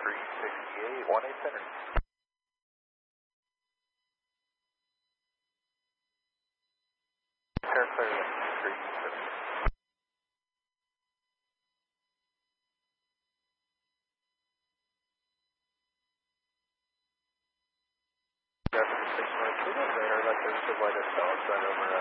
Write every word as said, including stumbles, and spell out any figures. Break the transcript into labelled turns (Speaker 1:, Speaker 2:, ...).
Speaker 1: three sixty-eight, one eight center. Turn clear, three seventy. Six one two, radar like there's a light of south side over